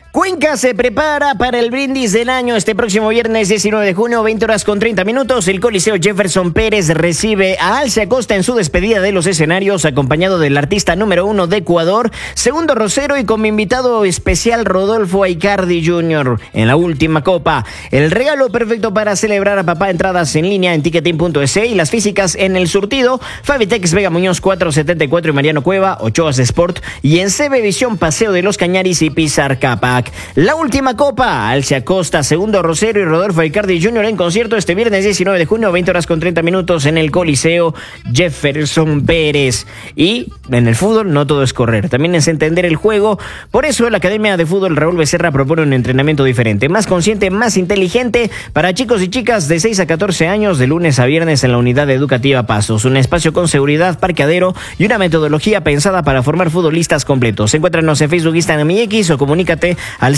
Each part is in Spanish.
Cuenca se prepara para el brindis del año este próximo viernes 19 de junio, 20 horas con 30 minutos. El Coliseo Jefferson Pérez recibe a Alce Acosta en su despedida de los escenarios, acompañado del artista número 1 de Ecuador, Segundo Rosero, y como invitado especial Rodolfo Aicardi Jr. en la última copa. El regalo perfecto para celebrar a papá. Entradas en línea en ticketing.es y las físicas en El Surtido, Fabitex Vega Muñoz 474 y Mariano Cueva, Ochoas Sport, y en CB Visión Paseo de los Cañaris y Pizar Capac. La última copa, Alce Acosta, Segundo Rosero y Rodolfo Aicardi Jr. en concierto este viernes 19 de junio, 20 horas con 30 minutos en el Coliseo Jefferson Pérez. Y en el fútbol no todo es correr, también es entender el juego. Por eso la Academia de Fútbol Raúl Becerra propone un entrenamiento diferente, más consciente, más inteligente para chicos y chicas de 6 a 14 años, de lunes a viernes en la unidad educativa Pasos. Un espacio con seguridad, parqueadero y una metodología pensada para formar futbolistas completos. Encuéntranos en Facebook, Instagram y X o comunícate al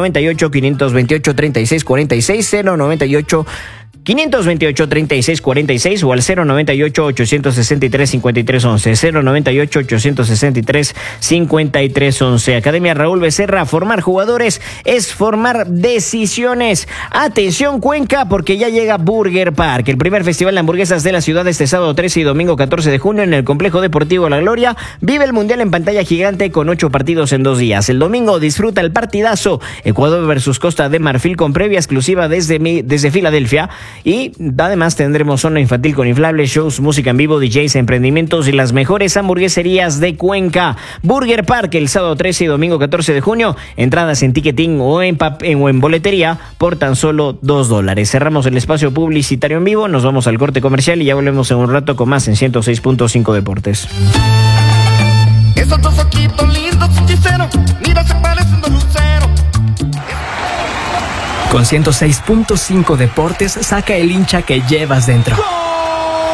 098-528-3646, 098-528-3646 o al 098-863-5311, 098-863-5311. Academia Raúl Becerra, formar jugadores es formar decisiones. Atención Cuenca, porque ya llega Burger Park, el primer festival de hamburguesas de la ciudad, este sábado 13 y domingo 14 de junio en el Complejo Deportivo La Gloria. Vive el Mundial en pantalla gigante con 8 partidos en 2 días. El domingo disfruta el partidazo Ecuador versus Costa de Marfil con previa exclusiva desde Filadelfia. Y además tendremos zona infantil con inflables, shows, música en vivo, DJs, emprendimientos y las mejores hamburgueserías de Cuenca. Burger Park el sábado 13 y domingo 14 de junio. Entradas en ticketing o en boletería por tan solo $2. Cerramos el espacio publicitario en vivo, nos vamos al corte comercial y ya volvemos en un rato con más en 106.5 Deportes. Esos dos ojitos lindos, hechiceros, mira, se parecen dos luceros. Con 106.5 Deportes, saca el hincha que llevas dentro.